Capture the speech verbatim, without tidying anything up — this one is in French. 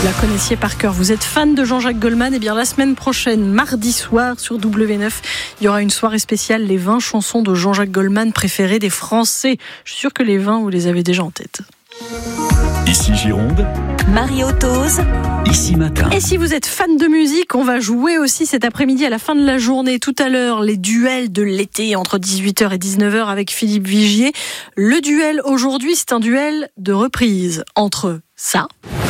la connaissiez par cœur. Vous êtes fan de Jean-Jacques Goldman, et bien la semaine prochaine, mardi soir sur W neuf, il y aura une soirée spéciale, les vingt chansons de Jean-Jacques Goldman préférées des Français. Je suis sûre que les vingt, vous les avez déjà en tête. Ici Gironde, Mario Tose, ici Matin. Et si vous êtes fan de musique, on va jouer aussi cet après-midi à la fin de la journée. Tout à l'heure, les duels de l'été entre dix-huit heures et dix-neuf heures avec Philippe Vigier. Le duel aujourd'hui, c'est un duel de reprise entre ça